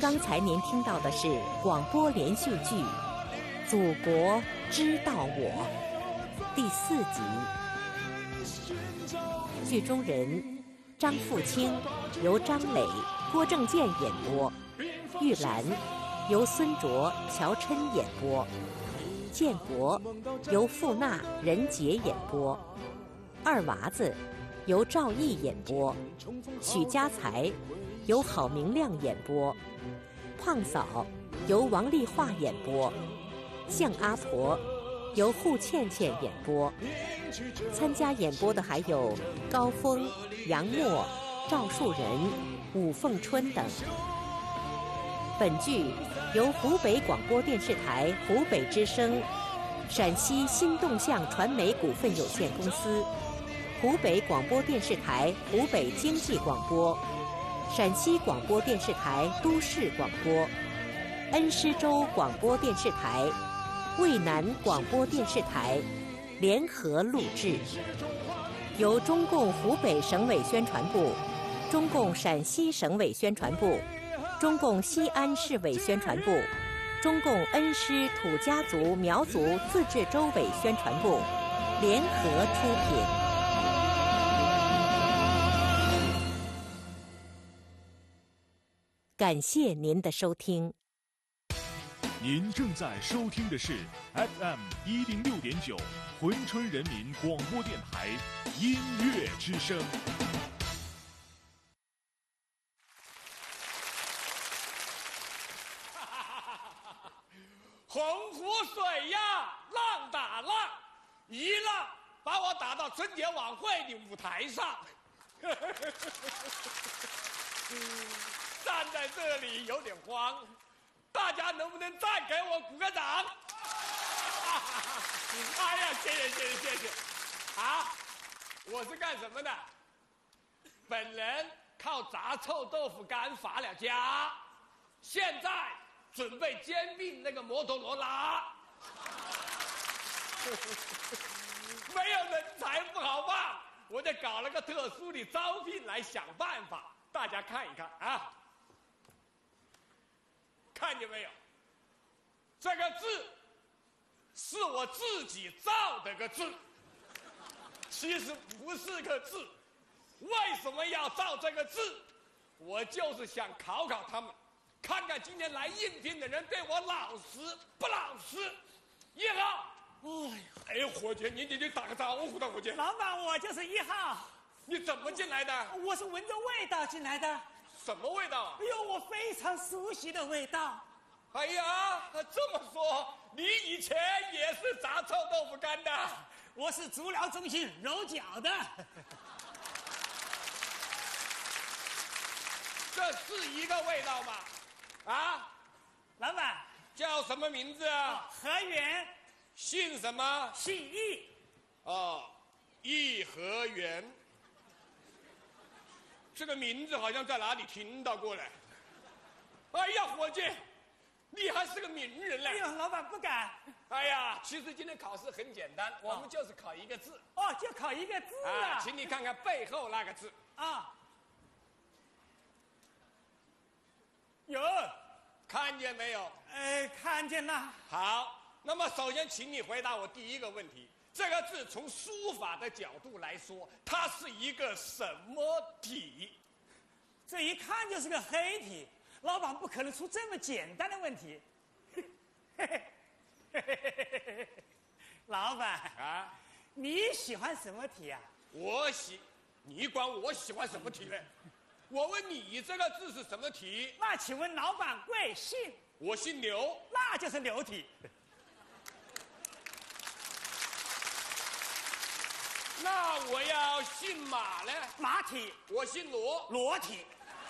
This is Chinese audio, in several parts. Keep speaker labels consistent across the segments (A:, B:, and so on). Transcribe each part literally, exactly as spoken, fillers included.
A: 刚才您听到的是广播连续剧《祖国知道我》第四集。剧中人张富清由张磊、郭正健演播，玉兰由孙卓、乔琛演播，建国由傅娜、任杰演播，二娃子由赵毅演播，许家才由郝明亮演播，胖嫂由王丽华演播，向阿婆由户倩倩演播。参加演播的还有高峰、杨默、赵树人、武凤春等。本剧由湖北广播电视台湖北之声、陕西新动向传媒股份有限公司、湖北广播电视台湖北经济广播、陕西广播电视台都市广播、恩施州广播电视台、渭南广播电视台联合录制，由中共湖北省委宣传部、中共陕西省委宣传部、中共西安市委宣传部、中共恩施土家族苗族自治州委宣传部联合出品。感谢您的收听。
B: 您正在收听的是 F M 一零六点九珲春人民广播电台音乐之声。
C: 洪湖水呀，浪打浪，一浪把我打到春节晚会的舞台上。站在这里有点慌，大家能不能再给我鼓个掌？哎呀，谢谢谢谢谢谢！啊，我是干什么的？本人靠炸臭豆腐干发了家，现在准备兼并那个摩托罗拉。没有人才不好办，我就搞了个特殊的招聘来想办法，大家看一看啊。看见没有？这个字是我自己造的个字，其实不是个字。为什么要造这个字？我就是想考考他们，看看今天来应聘的人对我老实不老实。一号，哎呀，伙计，你你你打个招呼的，伙计。
D: 老板，我就是一号。
C: 你怎么进来的？
D: 我是闻着味道进来的。
C: 什么味道啊？
D: 哎呦，我非常熟悉的味道。
C: 哎呀，这么说，你以前也是炸臭豆腐干的？
D: 我是足疗中心揉脚的。
C: 这是一个味道吗？啊，
D: 老板
C: 叫什么名字啊？
D: 何源。
C: 姓什么？
D: 姓易。
C: 哦，颐和园。这个名字好像在哪里听到过来。哎呀，伙计，你还是个名人嘞！
D: 哎呦，老板不敢。
C: 哎呀，其实今天考试很简单，我们就是考一个字。
D: 哦，就考一个字啊！
C: 啊，请你看看背后那个字。
D: 啊，有，
C: 看见没有？
D: 呃，看见了。
C: 好，那么首先请你回答我第一个问题。这个字从书法的角度来说，它是一个什么体？
D: 这一看就是个黑体，老板不可能出这么简单的问题。老板
C: 啊，
D: 你喜欢什么体啊？
C: 我喜，你管我喜欢什么体呢？我问你，这个字是什么体？
D: 那请问老板贵姓？
C: 我姓刘，
D: 那就是刘体。
C: 那我要姓马呢？
D: 马体。
C: 我姓罗，
D: 裸体。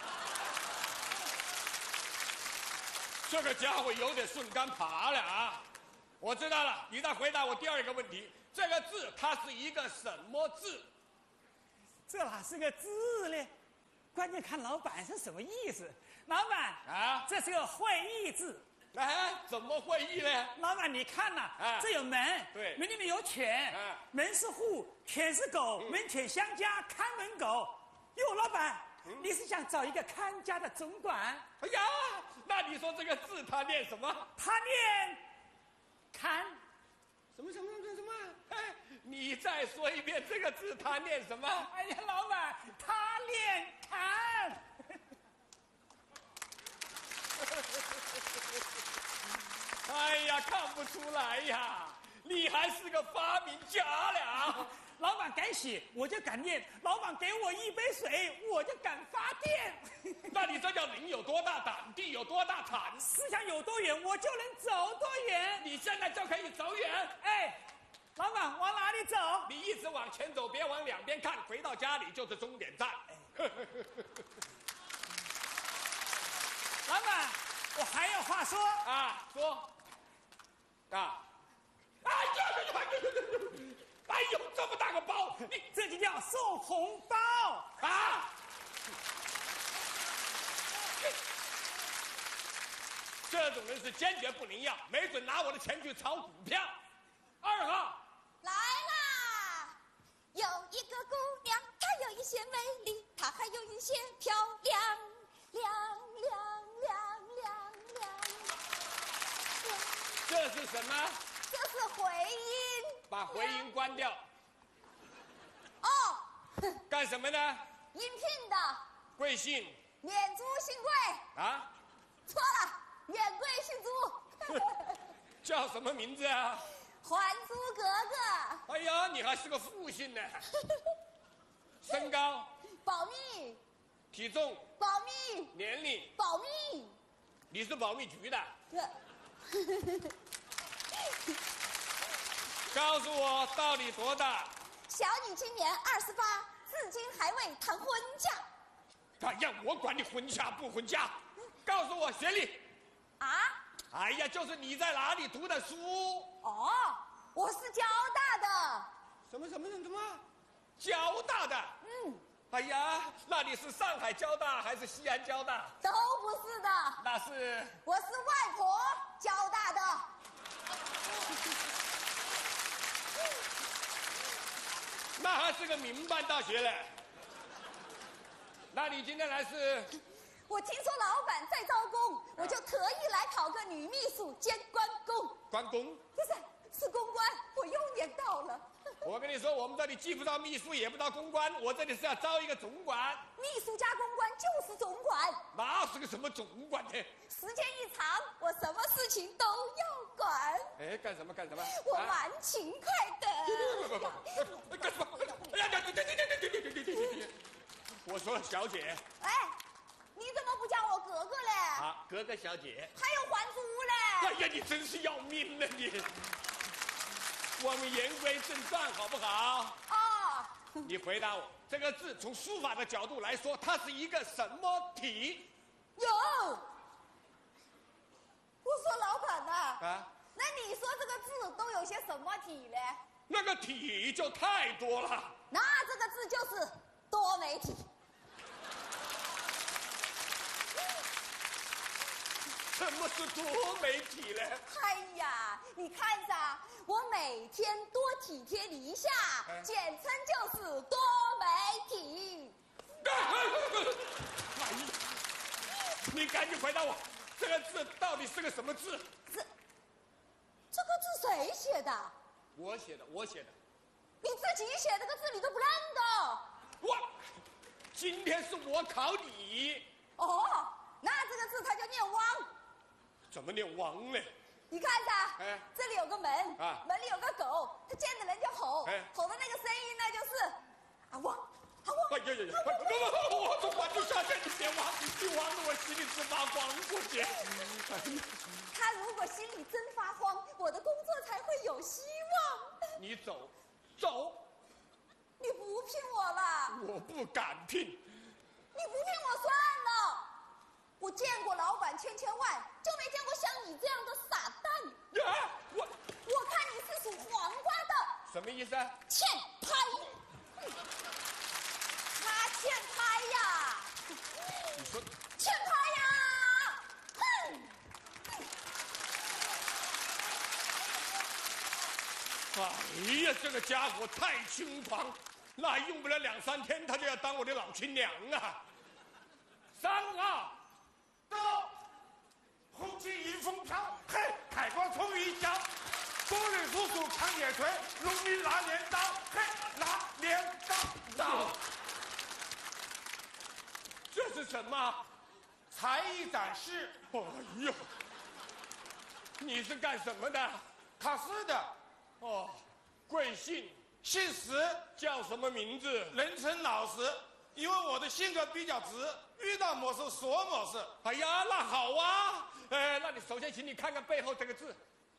C: 这个家伙有点顺杆爬了啊！我知道了，你再回答我第二个问题。这个字它是一个什么字？
D: 这哪是个字呢？关键看老板是什么意思。老板
C: 啊，
D: 这是个会意字。
C: 哎，怎么会意呢？
D: 老板，你看呐、啊，这有门，
C: 对，
D: 门里面有犬，
C: 啊、
D: 门是户，犬是狗，嗯、门犬相加，看门狗。哟，老板， 你是想找一个看家的总管？
C: 哎呀，那你说这个字他念什么？
D: 他念看。
C: 什么什么什么什么？哎，你再说一遍这个字他念什么？
D: 哎呀，老板，他念看。
C: 哎呀，看不出来呀，你还是个发明家了。
D: 老板敢写，我就敢念；老板给我一杯水，我就敢发电。
C: 那你这叫人有多大胆，地有多大产。
D: 思想有多远，我就能走多远。
C: 你现在就可以走远。
D: 哎，老板往哪里走？
C: 你一直往前走，别往两边看，回到家里就是终点站。
D: 老板，我还有话说
C: 啊，说啊。哎呀呀呀呀！哎呦，这么大个包，你
D: 这就叫送红包
C: 啊！这种人是坚决不能要，没准拿我的钱去炒股票。二号
E: 来啦！有一个姑娘，她有一些美丽，她还有一些漂亮，亮亮亮亮亮亮。
C: 这是什么？
E: 这是回音。
C: 把回音关掉。
E: 哦。
C: 干什么呢？
E: 应聘的。
C: 贵姓？
E: 免租新贵。
C: 啊？
E: 错了，免贵姓租。
C: 叫什么名字啊？
E: 还租格格。
C: 哎呀，你还是个复姓呢。身高？
E: 保密。
C: 体重？
E: 保密。
C: 年龄？
E: 保密。
C: 你是保密局的？告诉我到底多大？
E: 小女今年二十八，至今还未谈婚嫁。
C: 哎呀，我管你婚嫁不婚嫁，告诉我学历。
E: 啊？
C: 哎呀，就是你在哪里读的书？
E: 哦，我是交大的。
C: 什么什么什么？交大的？
E: 嗯。
C: 哎呀，那你是上海交大还是西安交大？
E: 都不是的。
C: 那是？
E: 我是外婆交大的。
C: 那还是个民办大学嘞。那你今天来是？
E: 我听说老板在招工，我就特意来考个女秘书兼关公。
C: 关公？
E: 不是，是公关，我又念到了。
C: 我跟你说，我们这里既不招秘书，也不招公关，我这里是要招一个总管。
E: 秘书加公关就是总管。
C: 哪是个什么总管呢？
E: 时间一长，我什么事情都要管。
C: 哎，干什么干什么？
E: 我蛮勤快的。
C: 干什么？哎呀，对对对对对对对对对对！我说小姐。
E: 哎，你怎么不叫我格格嘞？
C: 啊，格格小姐。
E: 还有还租嘞？
C: 哎呀，你真是要命了你！我们言归正传，好不好？
E: 哦。
C: 你回答我，这个字从书法的角度来说，它是一个什么体？
E: 有。我说老板呐。
C: 啊。
E: 那你说这个字都有些什么体嘞？
C: 那个体就太多了。
E: 那这个字就是多媒体。
C: 什么是多媒体呢？
E: 哎呀，你看着，我每天多体贴你一下，哎、简称就是多媒体。
C: 哎呀，你赶紧回答我，这个字到底是个什么字？
E: 这这个字谁写的？
C: 我写的，我写的。
E: 你自己写这个字你都不认得？
C: 我，今天是我考你。
E: 哦，那这个字它就念汪。
C: 怎么念汪呢？
E: 你看着，哎，这里有个门，
C: 啊，
E: 门里有个狗，它见着人就吼，
C: 哎，
E: 吼的那个声音呢就是啊汪，啊汪。
C: 哎呀呀呀！不不不，我总管你下线，你别汪，你汪得我心里直发慌过去。
E: 他如果心里真发慌，我的工作才会有希望。
C: 你走，走。
E: 你不聘我了？
C: 我不敢聘。
E: 你不聘我算了。我见过老板千千万，就没见过像你这样的傻蛋。
C: 呀，我
E: 我看你是属黄瓜的。
C: 什么意思啊？
E: 欠拍。他欠拍呀。
C: 你说
E: 欠拍呀？哼！
C: 哎呀，这个家伙太轻狂，那还用不了两三天，他就要当我的老亲娘啊！ 三二，
F: 到，红旗迎风飘，嘿，海光冲雨脚，多人叔叔扛铁锤，农民拿镰刀，嘿，拿镰刀刀。
C: 这是什么？
F: 才艺展示。
C: 哎呦，你是干什么的？
F: 考试的。
C: 哦，贵姓？
F: 姓石，
C: 叫什么名字？
F: 人称老石，因为我的性格比较直，遇到某事说某事。
C: 哎呀，那好啊。呃，那你首先请你看看背后这个字。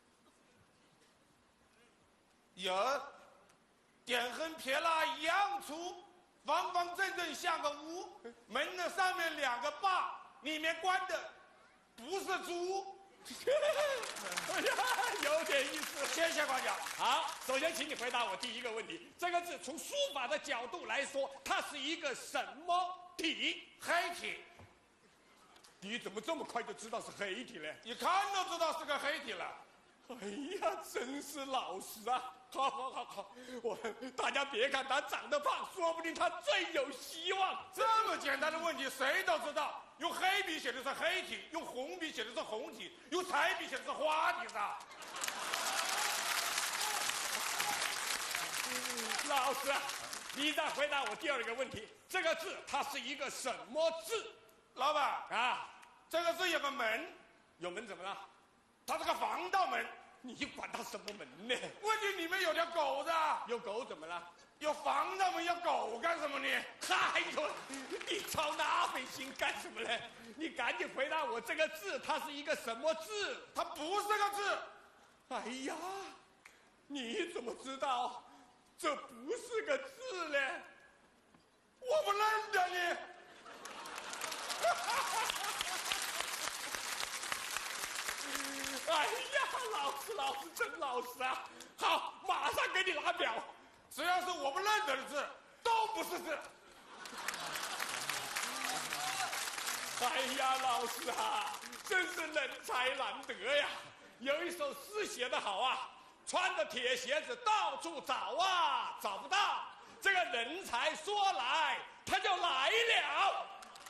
F: 有，点横撇捺一样粗，方方正正像个屋，门的上面两个把，里面关的不是猪。
C: 哎呀，有点意思。
F: 谢谢夸奖。
C: 好，首先请你回答我第一个问题：这个字从书法的角度来说，它是一个什么体？
F: 黑体。
C: 你怎么这么快就知道是黑体呢？
F: 一看都知道是个黑体了。
C: 哎呀，真是老实啊！好好好好，我大家别看他长得胖，说不定他最有希望。
F: 这么简单的问题谁都知道，用黑笔写的是黑体，用红笔写的是红体，用彩笔写的是花体噻。
C: 老师，你再回答我第二个问题：这个字它是一个什么字？
F: 老板
C: 啊，
F: 这个字有个门，
C: 有门怎么了？
F: 它是个防盗门。
C: 你管它什么门呢？
F: 问题里面有条狗子，
C: 有狗怎么了？
F: 有防盗门，有狗干什么呢？
C: 哎呦，你操那份心干什么呢？你赶紧回答我，这个字它是一个什么字？
F: 它不是个字。
C: 哎呀，你怎么知道这不是个字呢？
F: 我不认得你。
C: 哎呀，老师，老师真老实啊！好，马上给你拿表。
F: 只要是我不认得的字，都不是字。
C: 哎呀，老师啊，真是人才难得呀！有一首诗写得好啊，穿着铁鞋子到处找啊，找不到。这个人才说来，他就来了。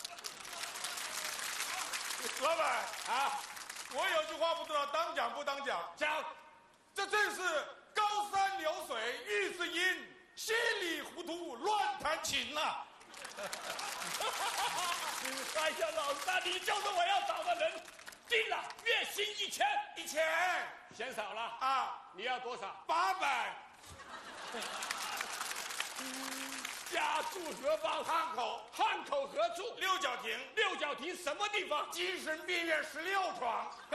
F: 老板
C: 啊，
F: 我有句话不知道当讲不当讲。
C: 讲，
F: 这正是高山流水遇知音，稀里糊涂乱弹琴呐。
C: 哎呀，老大，你就是我要找的人。定了，月薪一千，
F: 一千
C: 嫌少了
F: 啊？
C: 你要多少？
F: 八百。
C: 家住何方？
F: 汉口。
C: 汉口何处？
F: 六角亭。
C: 六角亭什么地方？
F: 精神病院十六床。